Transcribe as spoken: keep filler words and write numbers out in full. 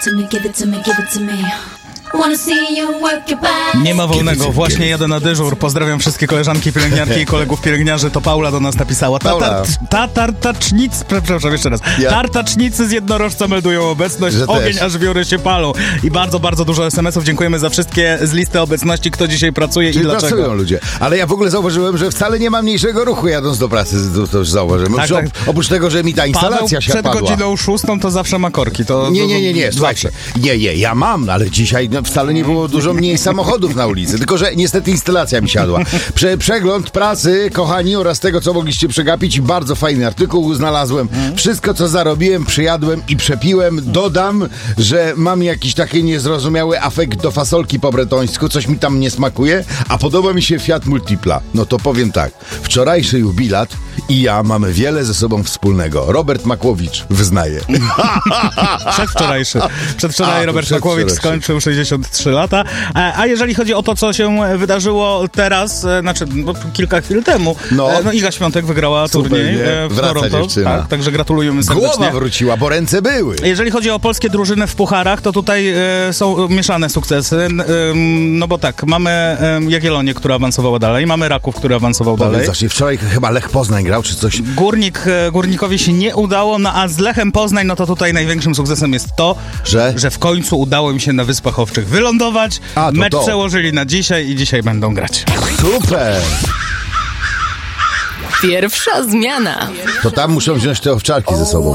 To me, give it to me, give it to me. Wanna see you work your body. Nie ma wolnego, właśnie jadę na dyżur. Pozdrawiam wszystkie koleżanki pielęgniarki i kolegów pielęgniarzy. To Paula do nas napisała. Paula. Tatartacznicy, przepraszam jeszcze raz. Ja. Tartacznicy z jednorożca meldują obecność. Że Ogień, też. aż wiory się palą. I bardzo, bardzo dużo es em esów. Dziękujemy za wszystkie z listy obecności, kto dzisiaj pracuje Czyli i dlaczego. pracują ludzie. Ale ja w ogóle zauważyłem, że wcale nie ma mniejszego ruchu jadąc do pracy. To, to już zauważyłem. Tak, Oprócz, tak. oprócz tego, że mi ta instalacja Paweł się przed padła. godziną szóstą to zawsze ma korki. To, Nie, to, nie, nie, nie, zawsze. słuchajcie. Nie, nie, ja mam, ale dzisiaj no, wcale nie było dużo mniej samochodów na ulicy, tylko że niestety instalacja mi siadła. Prze przegląd pracy, kochani, oraz tego, co mogliście przegapić i bardzo fajny artykuł znalazłem. Wszystko, co zarobiłem, przyjadłem i przepiłem. Dodam, że mam jakiś taki niezrozumiały afekt do fasolki po bretońsku, coś mi tam nie smakuje, a podoba mi się Fiat Multipla. No to powiem tak, wczorajszy jubilat i ja mamy wiele ze sobą wspólnego. Robert Makłowicz wyznaje. Przedwczorajszy. Przedwczoraj A, Robert to Makłowicz przedwczorajszy. skończył sześćdziesiąt trzy lata. A, a jeżeli chodzi o to, co się wydarzyło teraz, e, znaczy no, kilka chwil temu, No. e, no Iga Świątek wygrała Super, turniej nie? e, w Wraca Toronto. dziewczyna. Tak, także gratulujemy serdecznie. Głowa wróciła, bo ręce były. Jeżeli chodzi o polskie drużyny w pucharach, to tutaj e, są mieszane sukcesy. N- em, no bo tak, mamy e, Jagiellonię, która awansowała dalej, mamy Raków, który awansował dalej. Powiedz, właśnie wczoraj chyba Lech Poznań grał, czy coś. Górnik, e, Górnikowi się nie udało, no a z Lechem Poznań, no to tutaj największym sukcesem jest to, Że? że w końcu udało im się na Wyspach Owczych wylądować. A, to Mecz to. przełożyli na dzisiaj i dzisiaj będą grać. Super! Pierwsza zmiana. To tam muszą wziąć te owczarki ze sobą.